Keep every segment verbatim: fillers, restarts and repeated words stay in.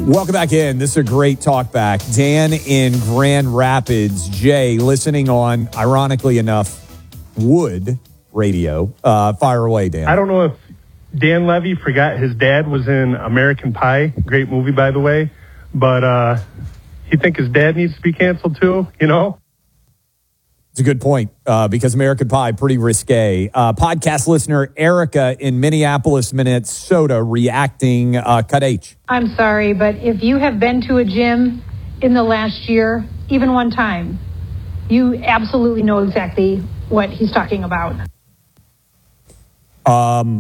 Welcome back in. This is a great talk back. Dan in Grand Rapids. Jay, listening on, ironically enough, Wood Radio. Uh, fire away, Dan. I don't know if Dan Levy forgot his dad was in American Pie. Great movie, by the way. But uh, you think his dad needs to be canceled too, you know? It's a good point uh, because American Pie, pretty risque. Uh, podcast listener Erica in Minneapolis, Minnesota, reacting. Uh, cut H. I'm sorry, but if you have been to a gym in the last year, even one time, you absolutely know exactly what he's talking about. Um,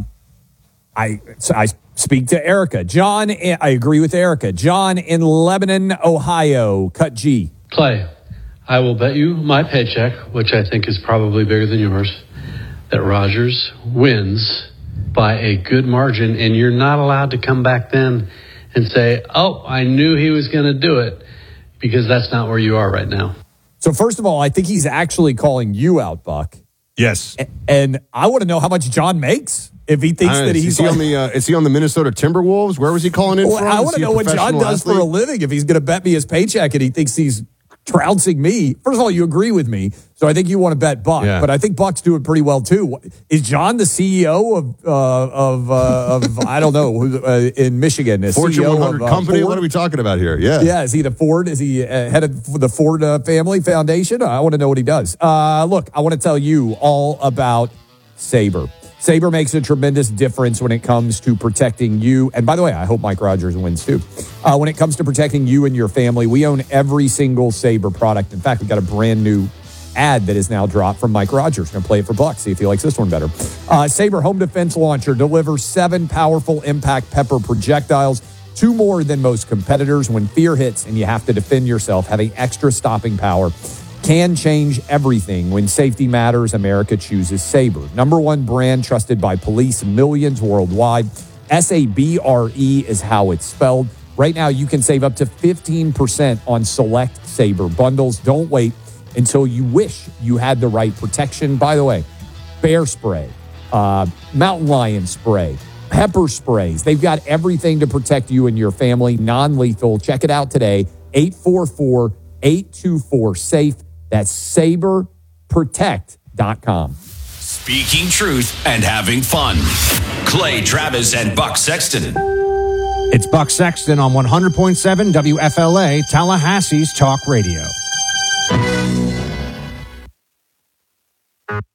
I I speak to Erica. John, I agree with Erica. John in Lebanon, Ohio, cut G. Clay. I will bet you my paycheck, which I think is probably bigger than yours, that Rodgers wins by a good margin, and you're not allowed to come back then and say, oh, I knew he was going to do it, because that's not where you are right now. So first of all, I think he's actually calling you out, Buck. Yes. And I want to know how much John makes if he thinks that he's is he like, on the uh, is he on the Minnesota Timberwolves? Where was he calling in well, from? I want to know what John does athlete? for a living if he's going to bet me his paycheck and he thinks he's trouncing me. First of all, you agree with me, so I think you want to bet Buck, yeah. but I think Buck's doing pretty well too. Is John the C E O of uh, of uh, of I don't know uh, in Michigan? A Fortune C E O one hundred of, uh, company. Ford? What are we talking about here? Yeah, yeah. Is he the Ford? Is he uh, head of the Ford uh, Family Foundation? I want to know what he does. Uh, look, I want to tell you all about Sabre. Sabre makes a tremendous difference when it comes to protecting you. And by the way, I hope Mike Rodgers wins too. Uh, when it comes to protecting you and your family, we own every single Sabre product. In fact, we've got a brand new ad that is now dropped from Mike Rodgers. Going to play it for Buck, see if he likes this one better. Uh, Sabre Home Defense Launcher delivers seven powerful impact pepper projectiles, two more than most competitors. When fear hits and you have to defend yourself, having extra stopping power can change everything. When safety matters, America chooses Sabre. Number one brand trusted by police, millions worldwide. S A B R E is how it's spelled. Right now, you can save up to fifteen percent on select Sabre bundles. Don't wait until you wish you had the right protection. By the way, bear spray, uh, mountain lion spray, pepper sprays. They've got everything to protect you and your family. Non-lethal. Check it out today. eight four four, eight two four, SAFE. That's sabre protect dot com. Speaking truth and having fun. Clay Travis and Buck Sexton. It's Buck Sexton on one hundred point seven W F L A, Tallahassee's Talk Radio.